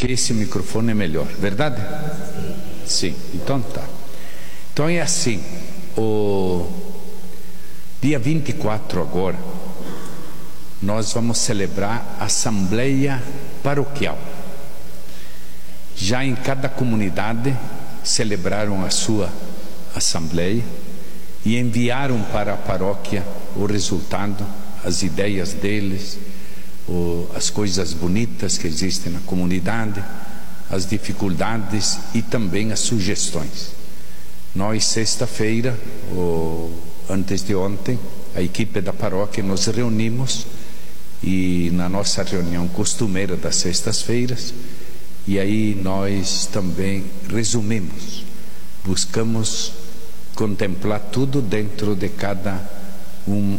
porque esse microfone é melhor, verdade? Sim, então tá. Então é assim, o dia 24 agora, nós vamos celebrar a Assembleia Paroquial. Já em cada comunidade celebraram a sua Assembleia e enviaram para a paróquia o resultado, as ideias deles, as coisas bonitas que existem na comunidade, as dificuldades e também as sugestões. Nós, sexta-feira, antes de ontem, a equipe da paróquia nos reunimos e na nossa reunião costumeira das sextas-feiras, e aí nós também resumimos, buscamos contemplar tudo dentro de cada um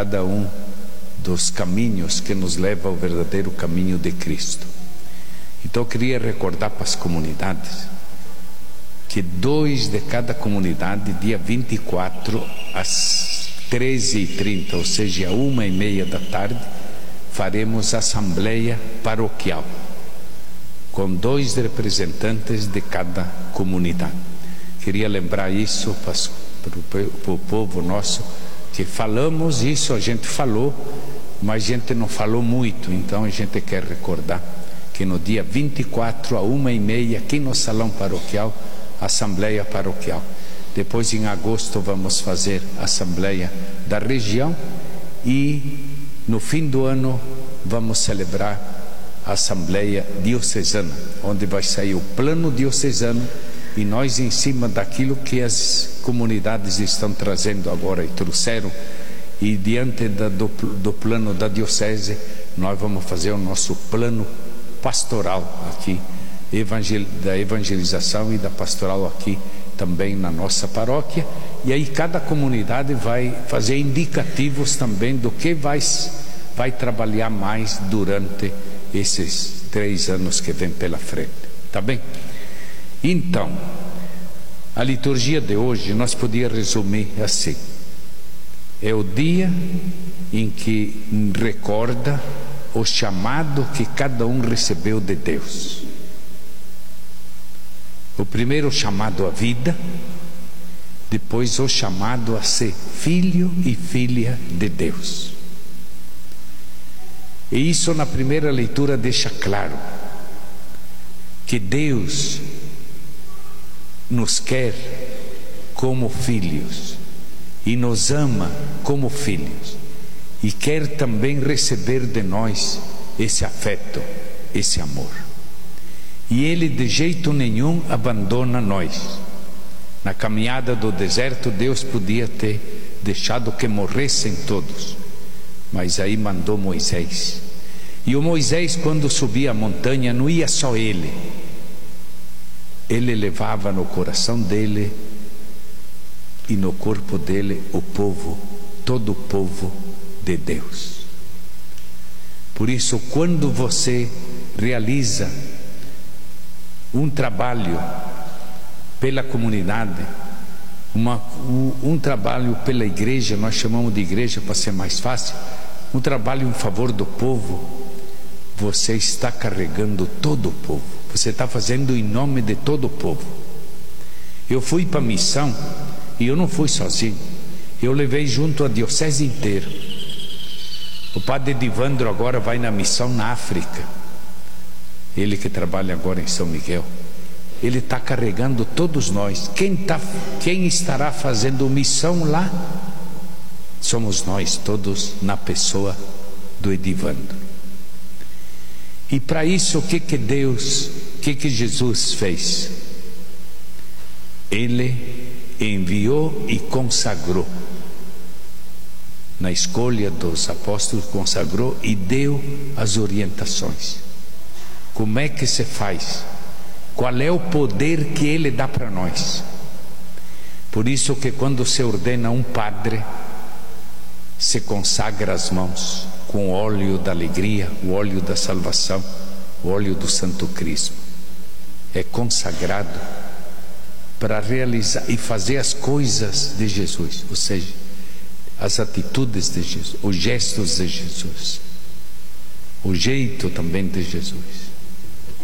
dos caminhos que nos leva ao verdadeiro caminho de Cristo. Então eu queria recordar para as comunidades que 2 de cada comunidade, dia 24 às 13h30, ou seja, 1h30 da tarde, faremos assembleia paroquial com 2 representantes de cada comunidade. Queria lembrar isso para o povo nosso, que falamos isso, a gente falou, mas a gente não falou muito, então a gente quer recordar que no dia 24 à 1h30, aqui no salão paroquial, assembleia paroquial. Depois em agosto vamos fazer a assembleia da região e no fim do ano vamos celebrar a assembleia diocesana, onde vai sair o plano diocesano e nós, em cima daquilo que as comunidades estão trazendo agora e trouxeram, e diante do plano da diocese, nós vamos fazer o nosso plano pastoral aqui, da evangelização e da pastoral aqui também na nossa paróquia. E aí cada comunidade vai fazer indicativos também do que vai trabalhar mais durante esses 3 anos que vem pela frente, tá bem? Então, a liturgia de hoje nós podíamos resumir assim: é o dia em que recorda o chamado que cada um recebeu de Deus. O primeiro chamado à vida, depois o chamado a ser filho e filha de Deus. E isso na primeira leitura deixa claro que Deus nos quer como filhos e nos ama como filhos e quer também receber de nós esse afeto, esse amor. E Ele de jeito nenhum abandona nós. Na caminhada do deserto, Deus podia ter deixado que morressem todos, mas aí mandou Moisés. E o Moisés, quando subia a montanha, não ia só ele levava no coração dele e no corpo dele o povo, todo o povo de Deus. Por isso, quando você realiza um trabalho pela comunidade, um trabalho pela igreja, nós chamamos de igreja para ser mais fácil, um trabalho em favor do povo, você está carregando todo o povo, você está fazendo em nome de todo o povo. Eu fui para a missão e eu não fui sozinho, eu levei junto a diocese inteira. O padre Edivandro agora vai na missão na África, ele que trabalha agora em São Miguel. Ele está carregando todos nós. Quem estará fazendo missão lá? Somos nós todos, na pessoa do Edivandro. E para isso, o que Jesus fez? Ele enviou e consagrou. Na escolha dos apóstolos, consagrou e deu as orientações. Como é que se faz? Qual é o poder que Ele dá para nós? Por isso que quando se ordena um padre, se consagra as mãos com o óleo da alegria, o óleo da salvação, o óleo do Santo Crisma. É consagrado para realizar e fazer as coisas de Jesus, ou seja, as atitudes de Jesus, os gestos de Jesus, o jeito também de Jesus.